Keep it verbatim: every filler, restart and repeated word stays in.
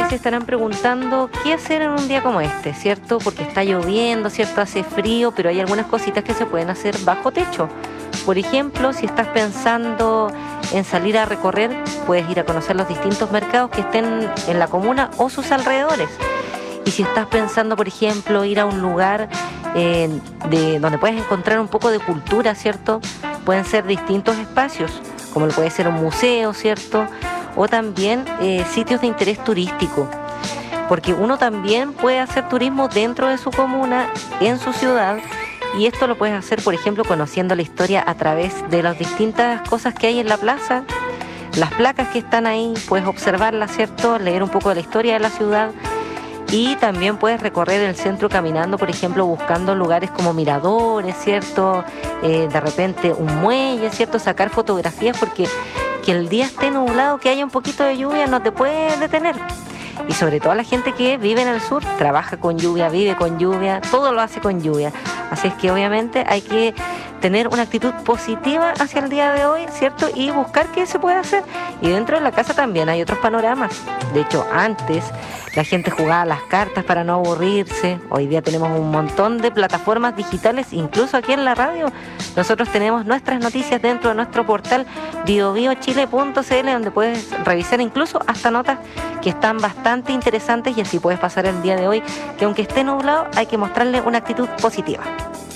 se estarán preguntando qué hacer en un día como este, ¿cierto? Porque está lloviendo, ¿cierto? Hace frío, pero hay algunas cositas que se pueden hacer bajo techo. Por ejemplo, si estás pensando en salir a recorrer, puedes ir a conocer los distintos mercados que estén en la comuna o sus alrededores. Y si estás pensando, por ejemplo, ir a un lugar eh, de, donde puedes encontrar un poco de cultura, ¿cierto? Pueden ser distintos espacios, como lo puede ser un museo, ¿cierto? O también eh, sitios de interés turístico. Porque uno también puede hacer turismo dentro de su comuna, en su ciudad, y esto lo puedes hacer, por ejemplo, conociendo la historia a través de las distintas cosas que hay en la plaza, las placas que están ahí, puedes observarlas, ¿cierto? Leer un poco de la historia de la ciudad. Y también puedes recorrer el centro caminando, por ejemplo, buscando lugares como miradores, ¿cierto? Eh, de repente un muelle, ¿cierto? Sacar fotografías, porque que el día esté nublado, que haya un poquito de lluvia, no te puede detener. Y sobre todo la gente que vive en el sur, trabaja con lluvia, vive con lluvia, todo lo hace con lluvia. Así es que obviamente hay que tener una actitud positiva hacia el día de hoy, ¿cierto? Y buscar qué se puede hacer. Y dentro de la casa también hay otros panoramas. De hecho, antes la gente jugaba las cartas para no aburrirse. Hoy día tenemos un montón de plataformas digitales, incluso aquí en la radio. Nosotros tenemos nuestras noticias dentro de nuestro portal bio bio chile punto c l, donde puedes revisar incluso hasta notas que están bastante interesantes, y así puedes pasar el día de hoy, que aunque esté nublado, hay que mostrarle una actitud positiva.